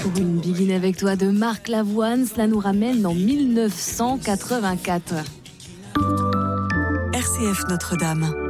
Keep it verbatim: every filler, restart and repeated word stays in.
Pour une biguine avec toi de Marc Lavoine, cela nous ramène en mille neuf cent quatre-vingt-quatre. R C F Notre-Dame.